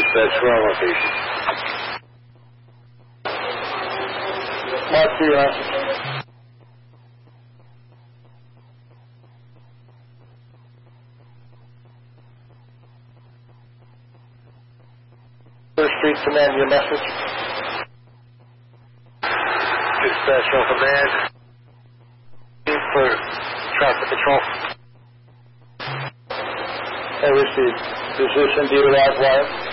Dispatch, we're on location. Mark 3, First Street Command, your message. Dispatch on command. For traffic control. I received. Position, do you arrive wire?